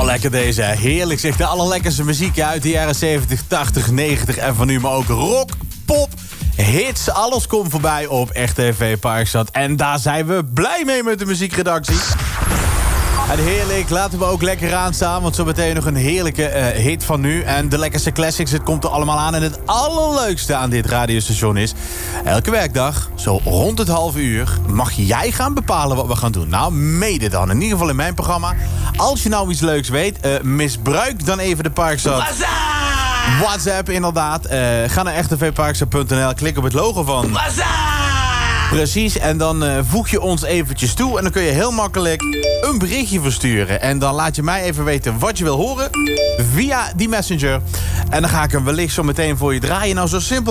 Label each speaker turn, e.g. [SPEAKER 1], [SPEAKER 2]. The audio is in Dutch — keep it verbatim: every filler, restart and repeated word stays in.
[SPEAKER 1] lekker deze. Heerlijk zeg, de allerlekkerste muziek uit de jaren zeventig, tachtig, negentig en van nu. Maar ook rock, pop, hits. Alles komt voorbij op Echt T V Parkstad. En daar zijn we blij mee met de muziekredactie. En heerlijk, laten we ook lekker aanstaan. Want zo meteen nog een heerlijke uh, hit van nu. En de lekkerste classics, het komt er allemaal aan. En het allerleukste aan dit radiostation is... elke werkdag, zo rond het half uur... mag jij gaan bepalen wat we gaan doen. Nou, mede dan. In ieder geval in mijn programma. Als je nou iets leuks weet, uh, misbruik dan even de Parkstad. WhatsApp! WhatsApp, inderdaad. Uh, ga naar echt t v parkstad punt n l. Klik op het logo van... WhatsApp! Precies, en dan uh, voeg je ons eventjes toe... en dan kun je heel makkelijk een berichtje versturen. En dan laat je mij even weten wat je wil horen... via die messenger. En dan ga ik hem wellicht zo meteen voor je draaien. Nou, zo simpel